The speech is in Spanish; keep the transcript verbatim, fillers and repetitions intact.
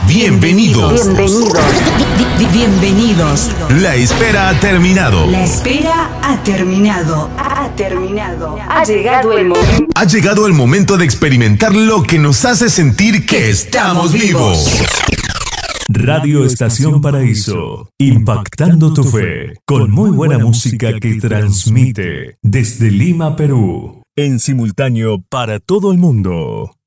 Bienvenidos. Bienvenidos. Bienvenidos. La espera ha terminado. La espera ha terminado. Ha terminado. Ha llegado el momento. Ha llegado el momento de experimentar lo que nos hace sentir que estamos vivos. Radio Estación Paraíso, impactando tu fe, con muy buena música que transmite desde Lima, Perú, en simultáneo para todo el mundo.